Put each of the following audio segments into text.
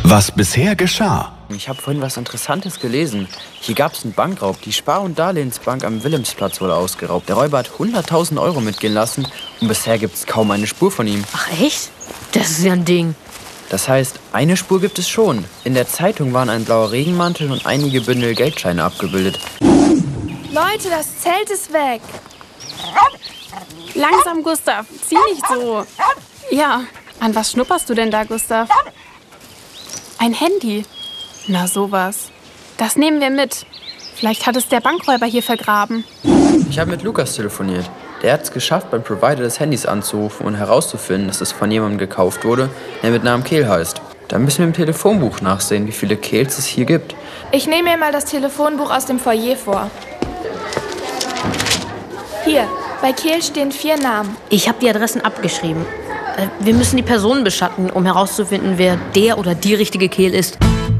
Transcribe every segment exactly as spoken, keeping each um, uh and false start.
Was bisher geschah. Ich habe vorhin was Interessantes gelesen. Hier gab es einen Bankraub. Die Spar- und Darlehensbank am Wilhelmsplatz wurde ausgeraubt. Der Räuber hat hunderttausend Euro mitgehen lassen und bisher gibt es kaum eine Spur von ihm. Ach echt? Das ist ja ein Ding. Das heißt, eine Spur gibt es schon. In der Zeitung waren ein blauer Regenmantel und einige Bündel Geldscheine abgebildet. Leute, das Zelt ist weg. Langsam, Gustav. Zieh nicht so. Ja, an was schnupperst du denn da, Gustav? Ein Handy. Na sowas. Das nehmen wir mit. Vielleicht hat es der Bankräuber hier vergraben. Ich habe mit Lukas telefoniert. Der hat es geschafft, beim Provider des Handys anzurufen und herauszufinden, dass es von jemandem gekauft wurde, der mit Namen Kehl heißt. Dann müssen wir im Telefonbuch nachsehen, wie viele Kehls es hier gibt. Ich nehme mir mal das Telefonbuch aus dem Foyer vor. Hier, bei Kehl stehen vier Namen. Ich habe die Adressen abgeschrieben. Äh, Wir müssen die Personen beschatten, um herauszufinden, wer der oder die richtige Kehl ist.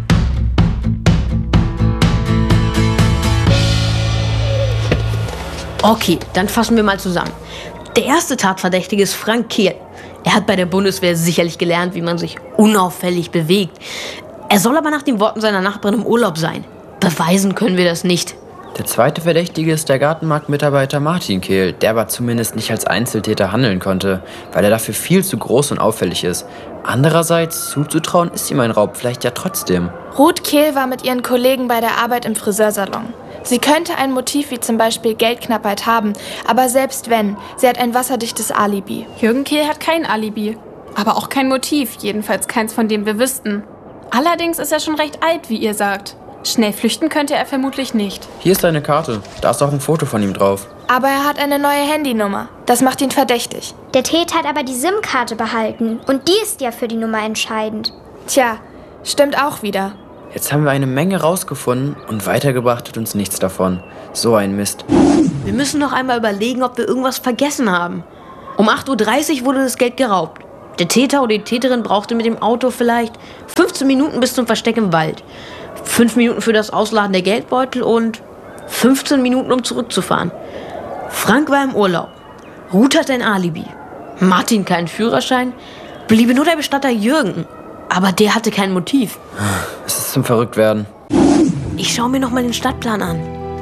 Okay, dann fassen wir mal zusammen. Der erste Tatverdächtige ist Frank Kehl. Er hat bei der Bundeswehr sicherlich gelernt, wie man sich unauffällig bewegt. Er soll aber nach den Worten seiner Nachbarin im Urlaub sein. Beweisen können wir das nicht. Der zweite Verdächtige ist der Gartenmarktmitarbeiter Martin Kehl, der aber zumindest nicht als Einzeltäter handeln konnte, weil er dafür viel zu groß und auffällig ist. Andererseits, zuzutrauen ist ihm ein Raub vielleicht ja trotzdem. Ruth Kehl war mit ihren Kollegen bei der Arbeit im Friseursalon. Sie könnte ein Motiv wie zum Beispiel Geldknappheit haben, aber selbst wenn, sie hat ein wasserdichtes Alibi. Jürgen Kehl hat kein Alibi. Aber auch kein Motiv, jedenfalls keins, von dem wir wüssten. Allerdings ist er schon recht alt, wie ihr sagt. Schnell flüchten könnte er vermutlich nicht. Hier ist seine Karte. Da ist auch ein Foto von ihm drauf. Aber er hat eine neue Handynummer. Das macht ihn verdächtig. Der Täter hat aber die SIM-Karte behalten. Und die ist ja für die Nummer entscheidend. Tja, stimmt auch wieder. Jetzt haben wir eine Menge rausgefunden und weitergebracht hat uns nichts davon. So ein Mist. Wir müssen noch einmal überlegen, ob wir irgendwas vergessen haben. Um acht Uhr dreißig wurde das Geld geraubt. Der Täter oder die Täterin brauchte mit dem Auto vielleicht fünfzehn Minuten bis zum Versteck im Wald. Fünf Minuten für das Ausladen der Geldbeutel und fünfzehn Minuten, um zurückzufahren. Frank war im Urlaub. Ruth hat ein Alibi. Martin keinen Führerschein. Bliebe nur der Bestatter Jürgen. Aber der hatte kein Motiv. Es ist zum Verrücktwerden. Ich schaue mir noch mal den Stadtplan an.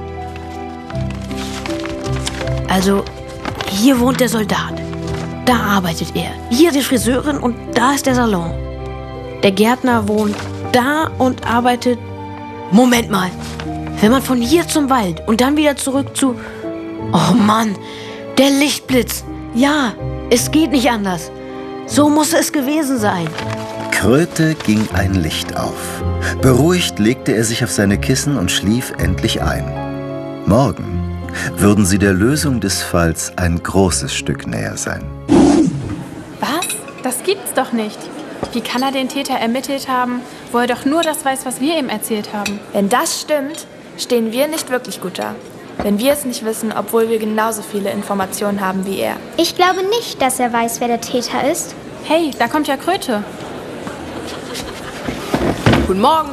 Also, hier wohnt der Soldat. Da arbeitet er. Hier die Friseurin und da ist der Salon. Der Gärtner wohnt da und arbeitet... Moment mal. Wenn man von hier zum Wald und dann wieder zurück zu... Oh Mann, der Lichtblitz. Ja, es geht nicht anders. So muss es gewesen sein. Kröte ging ein Licht auf. Beruhigt legte er sich auf seine Kissen und schlief endlich ein. Morgen würden sie der Lösung des Falls ein großes Stück näher sein. Was? Das gibt's doch nicht. Wie kann er den Täter ermittelt haben, wo er doch nur das weiß, was wir ihm erzählt haben? Wenn das stimmt, stehen wir nicht wirklich gut da. Wenn wir es nicht wissen, obwohl wir genauso viele Informationen haben wie er. Ich glaube nicht, dass er weiß, wer der Täter ist. Hey, da kommt ja Kröte. Guten Morgen.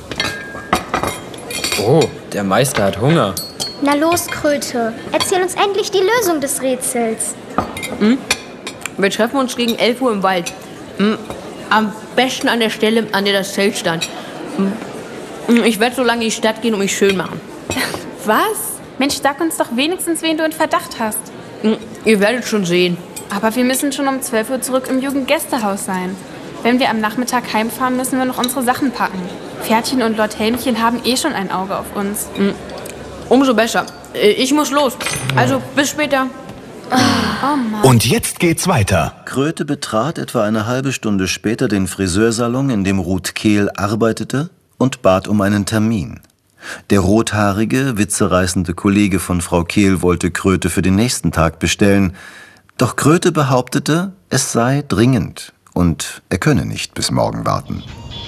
Oh, der Meister hat Hunger. Na los, Kröte. Erzähl uns endlich die Lösung des Rätsels. Hm? Wir treffen uns gegen elf Uhr im Wald. Hm? Am besten an der Stelle, an der das Zelt stand. Hm? Ich werde so lange in die Stadt gehen und mich schön machen. Was? Mensch, sag uns doch wenigstens, wen du in Verdacht hast. Hm? Ihr werdet schon sehen. Aber wir müssen schon um zwölf Uhr zurück im Jugendgästehaus sein. Wenn wir am Nachmittag heimfahren, müssen wir noch unsere Sachen packen. Pferdchen und Lord Helmchen haben eh schon ein Auge auf uns. Hm. Umso besser. Ich muss los. Also, bis später. Oh Mann. Und jetzt geht's weiter. Kröte betrat etwa eine halbe Stunde später den Friseursalon, in dem Ruth Kehl arbeitete, und bat um einen Termin. Der rothaarige, witzereißende Kollege von Frau Kehl wollte Kröte für den nächsten Tag bestellen. Doch Kröte behauptete, es sei dringend und er könne nicht bis morgen warten.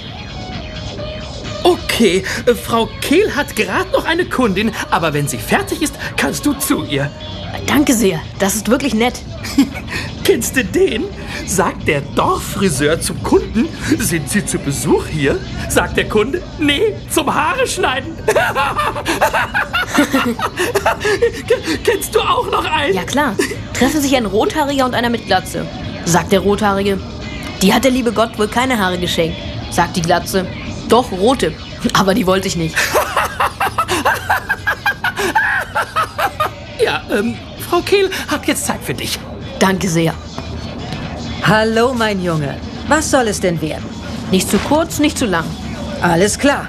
Okay, äh, Frau Kehl hat gerade noch eine Kundin, aber wenn sie fertig ist, kannst du zu ihr. Danke sehr, das ist wirklich nett. Kennst du den? Sagt der Dorffriseur zum Kunden, sind Sie zu Besuch hier? Sagt der Kunde, nee, zum Haare schneiden. Kennst du auch noch einen? Ja klar, treffen sich ein Rothaariger und einer mit Glatze. Sagt der Rothaarige, die hat der liebe Gott wohl keine Haare geschenkt. sagt die Glatze. Doch, rote. Aber die wollte ich nicht. Ja, ähm, Frau Kehl hat jetzt Zeit für dich. Danke sehr. Hallo, mein Junge. Was soll es denn werden? Nicht zu kurz, nicht zu lang. Alles klar.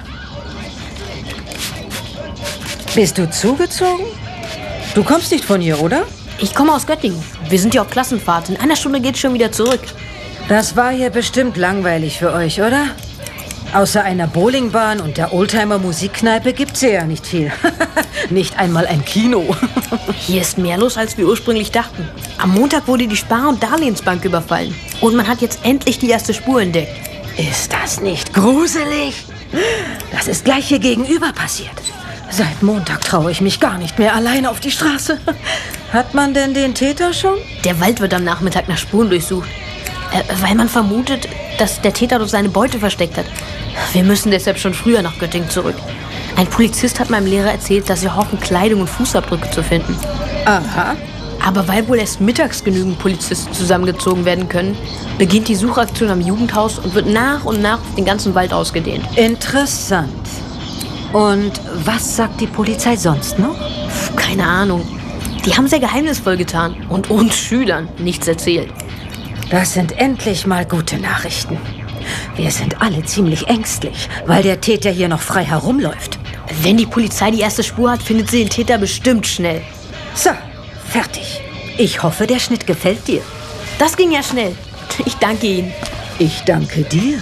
Bist du zugezogen? Du kommst nicht von hier, oder? Ich komme aus Göttingen. Wir sind ja auf Klassenfahrt. In einer Stunde geht's schon wieder zurück. Das war hier bestimmt langweilig für euch, oder? Außer einer Bowlingbahn und der Oldtimer-Musikkneipe gibt's hier ja nicht viel. Nicht einmal ein Kino. Hier ist mehr los, als wir ursprünglich dachten. Am Montag wurde die Spar- und Darlehensbank überfallen. Und man hat jetzt endlich die erste Spur entdeckt. Ist das nicht gruselig? Das ist gleich hier gegenüber passiert. Seit Montag traue ich mich gar nicht mehr alleine auf die Straße. Hat man denn den Täter schon? Der Wald wird am Nachmittag nach Spuren durchsucht. Äh, weil man vermutet, dass der Täter dort seine Beute versteckt hat. Wir müssen deshalb schon früher nach Göttingen zurück. Ein Polizist hat meinem Lehrer erzählt, dass sie hoffen, Kleidung und Fußabdrücke zu finden. Aha. Aber weil wohl erst mittags genügend Polizisten zusammengezogen werden können, beginnt die Suchaktion am Jugendhaus und wird nach und nach auf den ganzen Wald ausgedehnt. Interessant. Und was sagt die Polizei sonst noch? Puh, keine Ahnung. Die haben sehr geheimnisvoll getan und uns Schülern nichts erzählt. Das sind endlich mal gute Nachrichten. Wir sind alle ziemlich ängstlich, weil der Täter hier noch frei herumläuft. Wenn die Polizei die erste Spur hat, findet sie den Täter bestimmt schnell. So, fertig. Ich hoffe, der Schnitt gefällt dir. Das ging ja schnell. Ich danke Ihnen. Ich danke dir.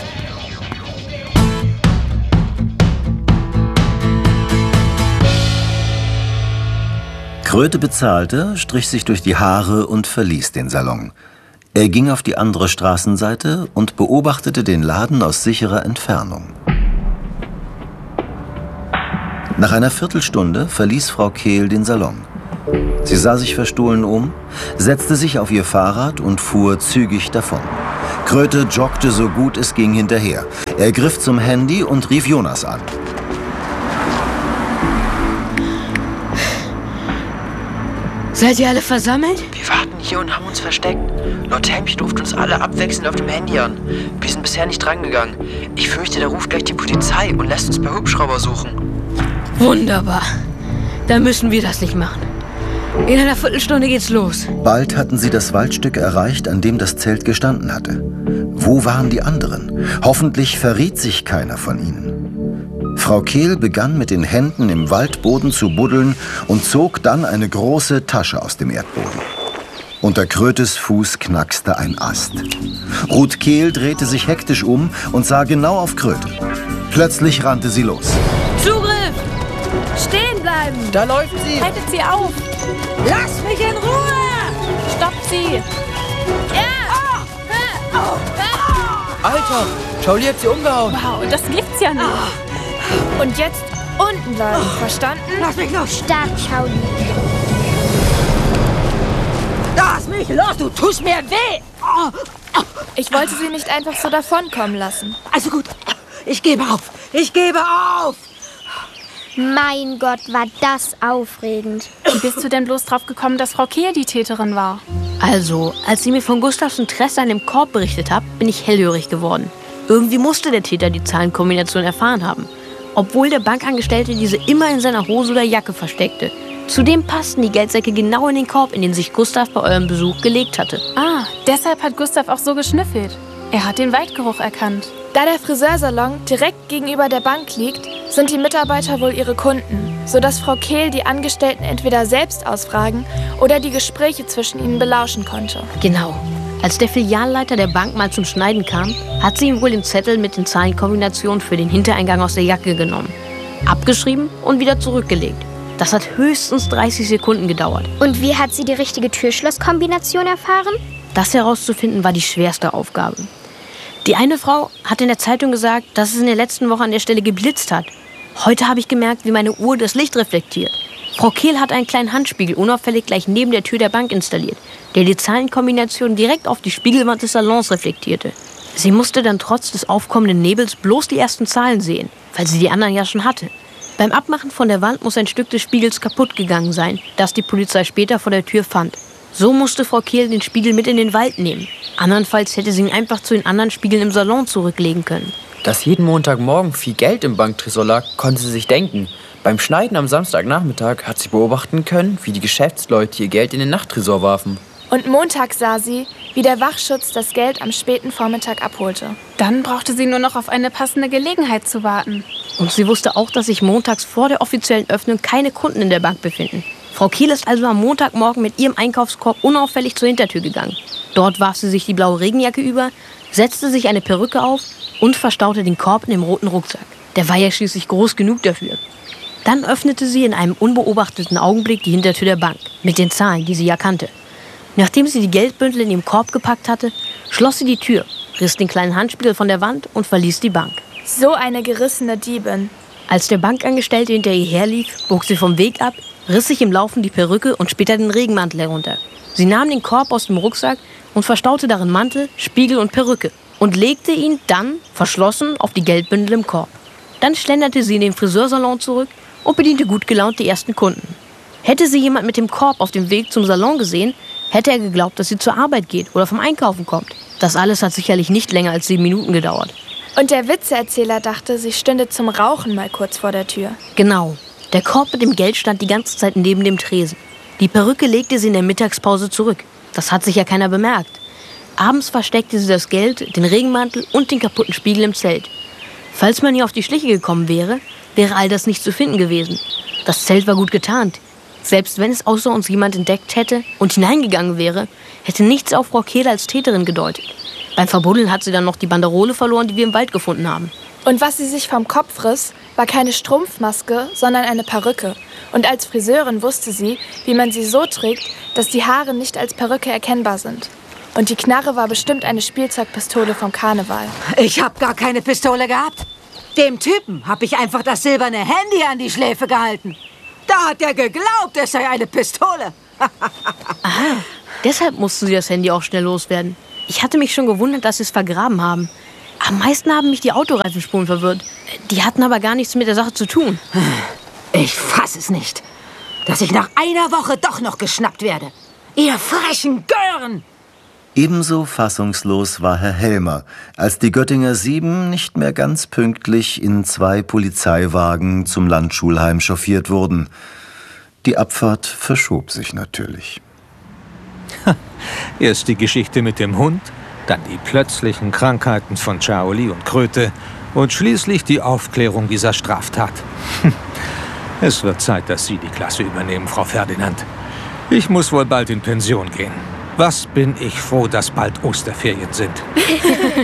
Kröte bezahlte, strich sich durch die Haare und verließ den Salon. Er ging auf die andere Straßenseite und beobachtete den Laden aus sicherer Entfernung. Nach einer Viertelstunde verließ Frau Kehl den Salon. Sie sah sich verstohlen um, setzte sich auf ihr Fahrrad und fuhr zügig davon. Kröte joggte so gut es ging hinterher. Er griff zum Handy und rief Jonas an. Seid ihr alle versammelt? Wir warten hier und haben uns versteckt. Lord Hamish ruft uns alle abwechselnd auf dem Handy an. Wir sind bisher nicht drangegangen. Ich fürchte, der ruft gleich die Polizei und lässt uns per Hubschrauber suchen. Wunderbar. Dann müssen wir das nicht machen. In einer Viertelstunde geht's los. Bald hatten sie das Waldstück erreicht, an dem das Zelt gestanden hatte. Wo waren die anderen? Hoffentlich verriet sich keiner von ihnen. Frau Kehl begann mit den Händen im Waldboden zu buddeln und zog dann eine große Tasche aus dem Erdboden. Unter Krötes Fuß knackste ein Ast. Ruth Kehl drehte sich hektisch um und sah genau auf Kröte. Plötzlich rannte sie los. Zugriff! Stehen bleiben! Da läuft sie! Haltet sie auf! Lass mich in Ruhe! Stoppt sie! Alter, Charlie hat sie umgehauen. Wow, das gibt's ja nicht. Und jetzt unten bleiben, verstanden? Lass mich los! Stark, Charlie. Lass mich los! Du tust mir weh! Ich wollte sie nicht einfach so davonkommen lassen. Also gut, ich gebe auf. Ich gebe auf! Mein Gott, war das aufregend. Wie bist du denn bloß drauf gekommen, dass Frau Kehl die Täterin war? Also, als sie mir von Gustavs Interesse an dem Korb berichtet hat, bin ich hellhörig geworden. Irgendwie musste der Täter die Zahlenkombination erfahren haben. Obwohl der Bankangestellte diese immer in seiner Hose oder Jacke versteckte. Zudem passten die Geldsäcke genau in den Korb, in den sich Gustav bei eurem Besuch gelegt hatte. Ah, deshalb hat Gustav auch so geschnüffelt. Er hat den Waldgeruch erkannt. Da der Friseursalon direkt gegenüber der Bank liegt, sind die Mitarbeiter wohl ihre Kunden, sodass Frau Kehl die Angestellten entweder selbst ausfragen oder die Gespräche zwischen ihnen belauschen konnte. Genau. Als der Filialleiter der Bank mal zum Schneiden kam, hat sie ihm wohl den Zettel mit den Zahlenkombinationen für den Hintereingang aus der Jacke genommen. Abgeschrieben und wieder zurückgelegt. Das hat höchstens dreißig Sekunden gedauert. Und wie hat sie die richtige Türschlosskombination erfahren? Das herauszufinden war die schwerste Aufgabe. Die eine Frau hat in der Zeitung gesagt, dass es in der letzten Woche an der Stelle geblitzt hat. Heute habe ich gemerkt, wie meine Uhr das Licht reflektiert. Frau Kehl hat einen kleinen Handspiegel unauffällig gleich neben der Tür der Bank installiert, der die Zahlenkombination direkt auf die Spiegelwand des Salons reflektierte. Sie musste dann trotz des aufkommenden Nebels bloß die ersten Zahlen sehen, weil sie die anderen ja schon hatte. Beim Abmachen von der Wand muss ein Stück des Spiegels kaputt gegangen sein, das die Polizei später vor der Tür fand. So musste Frau Kehl den Spiegel mit in den Wald nehmen. Andernfalls hätte sie ihn einfach zu den anderen Spiegeln im Salon zurücklegen können. Dass jeden Montagmorgen viel Geld im Banktresor lag, konnte sie sich denken. Beim Schneiden am Samstagnachmittag hat sie beobachten können, wie die Geschäftsleute ihr Geld in den Nachttresor warfen. Und montags sah sie, wie der Wachschutz das Geld am späten Vormittag abholte. Dann brauchte sie nur noch auf eine passende Gelegenheit zu warten. Und sie wusste auch, dass sich montags vor der offiziellen Öffnung keine Kunden in der Bank befinden. Frau Kehl ist also am Montagmorgen mit ihrem Einkaufskorb unauffällig zur Hintertür gegangen. Dort warf sie sich die blaue Regenjacke über, setzte sich eine Perücke auf und verstaute den Korb in dem roten Rucksack. Der war ja schließlich groß genug dafür. Dann öffnete sie in einem unbeobachteten Augenblick die Hintertür der Bank mit den Zahlen, die sie ja kannte. Nachdem sie die Geldbündel in den Korb gepackt hatte, schloss sie die Tür, riss den kleinen Handspiegel von der Wand und verließ die Bank. So eine gerissene Diebin. Als der Bankangestellte hinter ihr herlief, bog sie vom Weg ab, riss sich im Laufen die Perücke und später den Regenmantel herunter. Sie nahm den Korb aus dem Rucksack und verstaute darin Mantel, Spiegel und Perücke und legte ihn dann, verschlossen, auf die Geldbündel im Korb. Dann schlenderte sie in den Friseursalon zurück und bediente gut gelaunt die ersten Kunden. Hätte sie jemand mit dem Korb auf dem Weg zum Salon gesehen, hätte er geglaubt, dass sie zur Arbeit geht oder vom Einkaufen kommt. Das alles hat sicherlich nicht länger als sieben Minuten gedauert. Und der Witzeerzähler dachte, sie stünde zum Rauchen mal kurz vor der Tür. Genau. Der Korb mit dem Geld stand die ganze Zeit neben dem Tresen. Die Perücke legte sie in der Mittagspause zurück. Das hat sich ja keiner bemerkt. Abends versteckte sie das Geld, den Regenmantel und den kaputten Spiegel im Zelt. Falls man ihr auf die Schliche gekommen wäre, wäre all das nicht zu finden gewesen. Das Zelt war gut getarnt. Selbst wenn es außer uns jemand entdeckt hätte und hineingegangen wäre, hätte nichts auf Frau Kehl als Täterin gedeutet. Beim Verbuddeln hat sie dann noch die Banderole verloren, die wir im Wald gefunden haben. Und was sie sich vom Kopf riss, war keine Strumpfmaske, sondern eine Perücke. Und als Friseurin wusste sie, wie man sie so trägt, dass die Haare nicht als Perücke erkennbar sind. Und die Knarre war bestimmt eine Spielzeugpistole vom Karneval. Ich hab gar keine Pistole gehabt. Dem Typen hab ich einfach das silberne Handy an die Schläfe gehalten. Da hat er geglaubt, es sei eine Pistole. Aha, deshalb musste sie das Handy auch schnell loswerden. Ich hatte mich schon gewundert, dass sie es vergraben haben. Am meisten haben mich die Autoreifenspuren verwirrt. Die hatten aber gar nichts mit der Sache zu tun. Ich fass es nicht, dass ich nach einer Woche doch noch geschnappt werde. Ihr frechen Gören! Ebenso fassungslos war Herr Helmer, als die Göttinger Sieben nicht mehr ganz pünktlich in zwei Polizeiwagen zum Landschulheim chauffiert wurden. Die Abfahrt verschob sich natürlich. Erst die Geschichte mit dem Hund, dann die plötzlichen Krankheiten von Chaoli und Kröte und schließlich die Aufklärung dieser Straftat. Es wird Zeit, dass Sie die Klasse übernehmen, Frau Ferdinand. Ich muss wohl bald in Pension gehen. Was bin ich froh, dass bald Osterferien sind.